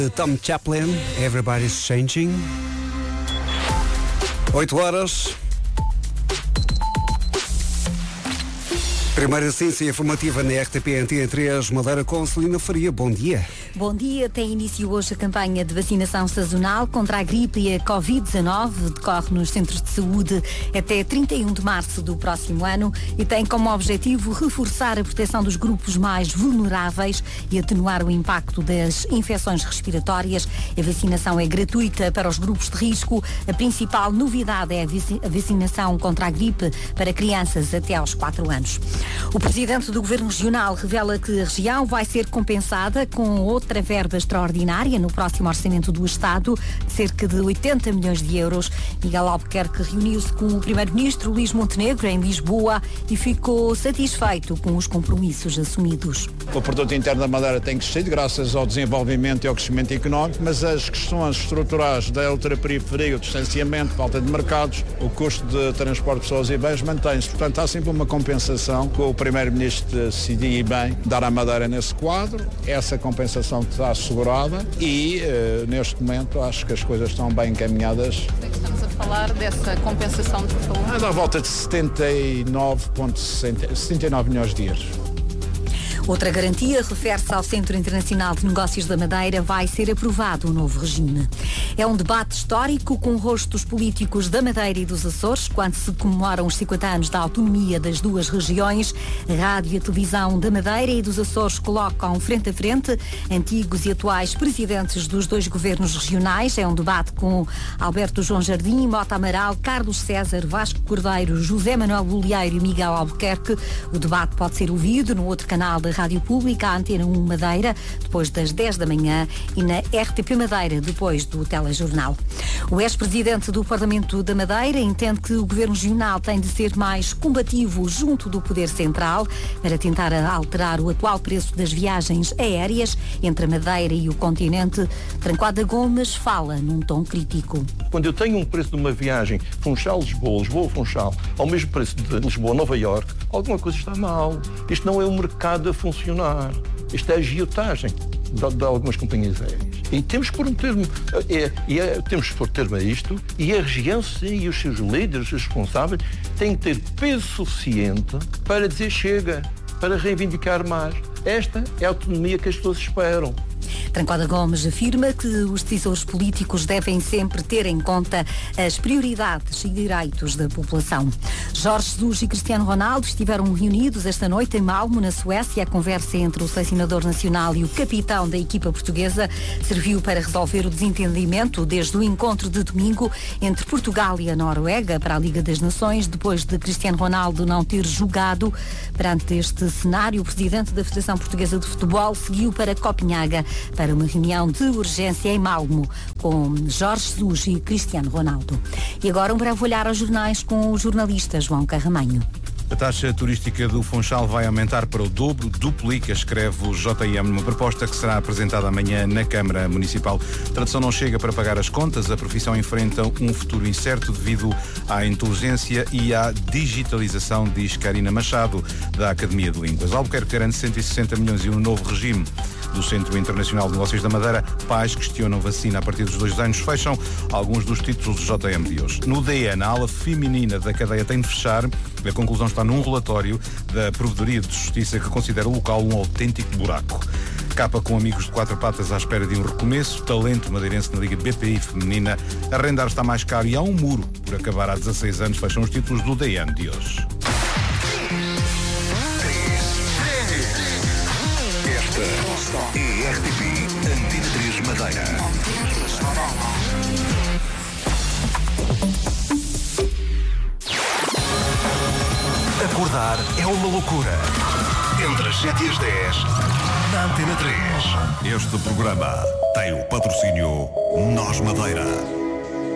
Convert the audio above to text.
Tom Chaplin, Everybody's Changing. 8 horas. Primeira ciência informativa na RTP Antena 3 Madeira com Celina Faria. Bom dia. Bom dia. Tem início hoje a campanha de vacinação sazonal contra a gripe e a Covid-19. Decorre nos centros de saúde até 31 de março do próximo ano e tem como objetivo reforçar a proteção dos grupos mais vulneráveis e atenuar o impacto das infecções respiratórias. A vacinação é gratuita para os grupos de risco. A principal novidade é a vacinação contra a gripe para crianças até aos 4 anos. O presidente do Governo Regional revela que a região vai ser compensada com outra verba extraordinária no próximo orçamento do Estado, de cerca de 80 milhões de euros. Miguel Albuquerque reuniu-se com o primeiro-ministro Luís Montenegro em Lisboa e ficou satisfeito com os compromissos assumidos. O produto interno da Madeira tem crescido graças ao desenvolvimento e ao crescimento económico, mas as questões estruturais da ultraperiferia, o distanciamento, falta de mercados, o custo de transporte de pessoas e bens mantém-se. Portanto, há sempre uma compensação que o primeiro-ministro decidiu bem dar à Madeira nesse quadro. Essa compensação está assegurada e, neste momento, acho que as coisas estão bem encaminhadas. Estamos a falar dessa compensação de valor? Dá volta de 79 milhões de euros. Outra garantia refere-se ao Centro Internacional de Negócios da Madeira. Vai ser aprovado o novo regime. É um debate histórico com rostos políticos da Madeira e dos Açores, quando se comemoram os 50 anos da autonomia das duas regiões. A rádio e a televisão da Madeira e dos Açores colocam frente a frente antigos e atuais presidentes dos dois governos regionais. É um debate com Alberto João Jardim, Mota Amaral, Carlos César, Vasco Cordeiro, José Manuel Bolieiro e Miguel Albuquerque. O debate pode ser ouvido no outro canal da Rádio Pública, a Antena 1 Madeira, depois das 10 da manhã e na RTP Madeira, depois do telejornal. O ex-presidente do Parlamento da Madeira entende que o Governo Regional tem de ser mais combativo junto do Poder Central para tentar alterar o atual preço das viagens aéreas entre a Madeira e o continente. Trancoada Gomes fala num tom crítico. Quando eu tenho um preço de uma viagem Funchal-Lisboa, Lisboa-Funchal, ao mesmo preço de Lisboa-Nova Iorque, alguma coisa está mal. Isto não é um mercado a funcionar. Isto é a agiotagem de algumas companhias aéreas. E temos que pôr um termo, temos que pôr termo a isto, e a região, sim, e os seus líderes, os responsáveis, têm que ter peso suficiente para dizer chega, para reivindicar mais. Esta é a autonomia que as pessoas esperam. Trancoada Gomes afirma que os decisores políticos devem sempre ter em conta as prioridades e direitos da população. Jorge Jesus e Cristiano Ronaldo estiveram reunidos esta noite em Malmö, na Suécia. A conversa entre o selecionador nacional e o capitão da equipa portuguesa serviu para resolver o desentendimento desde o encontro de domingo entre Portugal e a Noruega para a Liga das Nações, depois de Cristiano Ronaldo não ter jogado. Perante este cenário, o presidente da Federação Portuguesa de Futebol seguiu para Copenhaga para uma reunião de urgência em Malmö com Jorge Jesus e Cristiano Ronaldo. E agora um breve olhar aos jornais com o jornalista João Carramanho. A taxa turística do Funchal vai aumentar para o dobro, duplica, escreve o JM, numa proposta que será apresentada amanhã na Câmara Municipal. A tradução não chega para pagar as contas, a profissão enfrenta um futuro incerto devido à inteligência e à digitalização, diz Karina Machado, da Academia de Línguas. Albuquerque garante 160 milhões e um novo regime do Centro Internacional de Negócios da Madeira. Pais questionam vacina a partir dos 2 anos. Fecham alguns dos títulos do JM de hoje. No DN, a ala feminina da cadeia tem de fechar. A conclusão está num relatório da Provedoria de Justiça que considera o local um autêntico buraco. Capa com amigos de 4 patas à espera de um recomeço. Talento madeirense na Liga BPI feminina. Arrendar está mais caro e há um muro por acabar há 16 anos. Fecham os títulos do DN de hoje. É RTP Antena 3 Madeira. Acordar é uma loucura. Entre as 7 e as 10, na Antena 3. Este programa tem o patrocínio Nós Madeira.